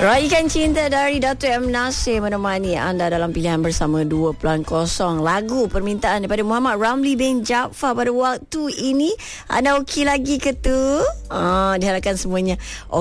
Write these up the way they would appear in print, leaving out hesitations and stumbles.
Raikan Cinta dari Datuk M. Nasir menemani anda dalam pilihan bersama 2.0. Lagu permintaan daripada Muhammad Ramli bin Jaafar pada waktu ini. Anda okey lagi ke tu? Diharapkan semuanya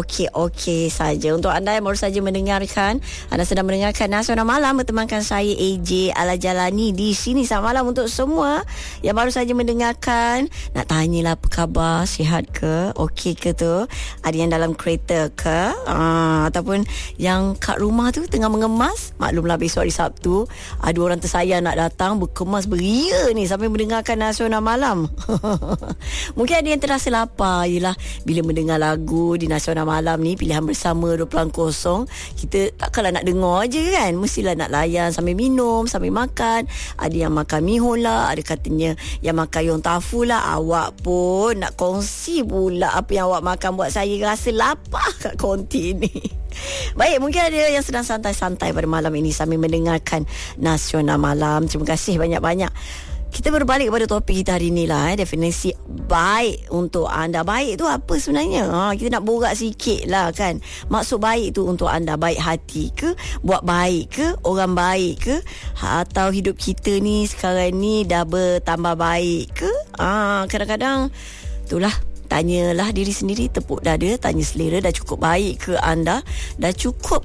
okey saja. Untuk anda yang baru saja mendengarkan, anda sedang mendengarkan Nasional Malam bertemankan saya AJ Al-Jalani di sini. Selamat malam untuk semua yang baru saja mendengarkan. Nak tanyalah apa khabar, sihat ke? Okey ke tu? Ada yang dalam kereta ke? Ataupun yang kat rumah tu tengah mengemas. Maklumlah besok hari Sabtu, ada orang tersayang nak datang, berkemas beria ni sampai mendengarkan Nasional Malam. Mungkin ada yang terasa lapar. Yelah, bila mendengar lagu di Nasional Malam ni, pilihan bersama 2.0, kita takkanlah nak dengar je kan, mestilah nak layan sambil minum, sambil makan. Ada yang makan mihun lah, ada katanya yang makan yong tafu lah. Awak pun nak kongsi pula apa yang awak makan, buat saya rasa lapar kat konti ni. Baik, mungkin ada yang sedang santai-santai pada malam ini sambil mendengarkan Nasional Malam. Terima kasih banyak-banyak. Kita berbalik kepada topik kita hari ni lah. Definisi baik untuk anda. Baik tu apa sebenarnya? Kita nak borak sikit lah kan. Maksud baik tu untuk anda, baik hati ke? Buat baik ke? Orang baik ke? Atau hidup kita ni sekarang ni dah bertambah baik ke? Kadang-kadang itulah, tanyalah diri sendiri, tepuk dada, tanya selera, dah cukup baik ke anda? Dah cukup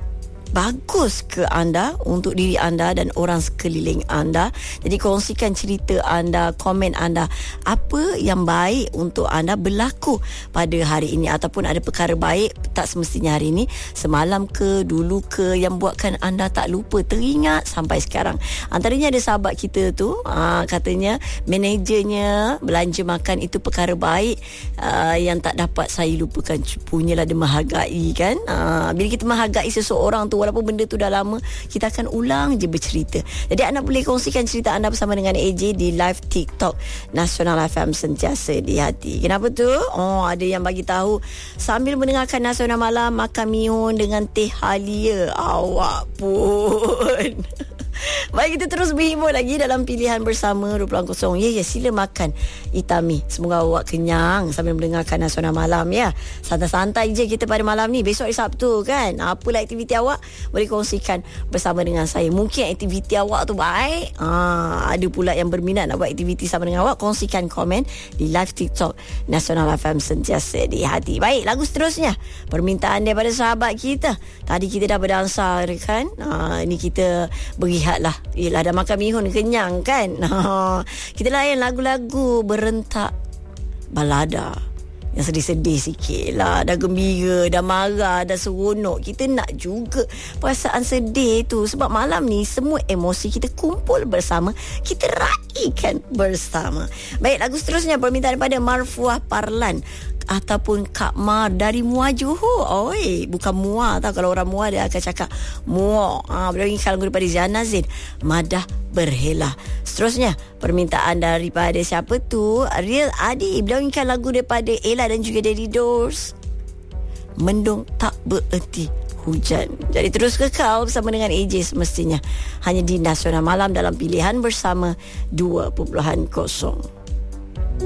bagus ke anda untuk diri anda dan orang sekeliling anda? Jadi kongsikan cerita anda, komen anda, apa yang baik untuk anda berlaku pada hari ini, ataupun ada perkara baik tak semestinya hari ini, semalam ke, dulu ke, yang buatkan anda tak lupa, teringat sampai sekarang. Antaranya ada sahabat kita tu, katanya manajernya belanja makan itu perkara baik yang tak dapat saya lupakan. Punyalah dia menghargai kan. Bila kita menghargai seseorang tu, walaupun benda tu dah lama, kita akan ulang je bercerita. Jadi anda boleh kongsikan cerita anda bersama dengan AJ di live TikTok Nasional FM Sentiasa di Hati. Kenapa tu? Ada yang bagi tahu sambil mendengarkan Nasional Malam makan mihun dengan teh halia. Awak pun. Baik, kita terus berhibur lagi dalam pilihan bersama 2.0. Ya, sila makan Itami. Semoga awak kenyang sambil mendengarkan Nasional Malam ya. Santai-santai je kita pada malam ni. Besok hari Sabtu kan. Apalah aktiviti awak, boleh kongsikan bersama dengan saya. Mungkin aktiviti awak tu baik. Ada pula yang berminat nak buat aktiviti sama dengan awak. Kongsikan komen di live TikTok Nasional FM Sentiasa di Hati. Baik, lagu seterusnya permintaan daripada sahabat kita. Tadi kita dah berdansa kan. Ini kita berehat lah. Yelah, dah makan mihun kenyang kan. Kita layan lagu-lagu berentak balada yang sedih-sedih sikit lah. Dah gembira, dah marah, dah seronok. Kita nak juga perasaan sedih tu. Sebab malam ni semua emosi kita kumpul bersama, kita raikan bersama. Baik, lagu seterusnya permintaan daripada Marfuah Parlan ataupun Kak Mar dari Muar Johor. Bukan Muar tau. Kalau orang Muar dia akan cakap Muar. Beliau ingat lagu daripada Ziana Zain, Madah Berhela. Seterusnya permintaan daripada siapa tu? Real Adi. Beliau ingat lagu daripada Ella dan juga Daddy Doors, Mendung Tak Bererti Hujan. Jadi terus kekal bersama dengan AJ semestinya, hanya di Nasional Malam dalam pilihan bersama 2.0.